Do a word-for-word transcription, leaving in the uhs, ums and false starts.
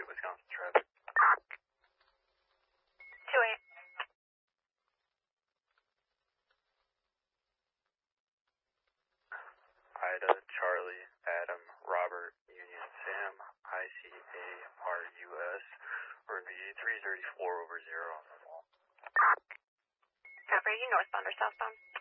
Wisconsin traffic. two eight. Ida, Charlie, Adam, Robert, Union, Sam, I C A R U S, or V three thirty-four over zero on the wall. Copy, are you northbound or southbound?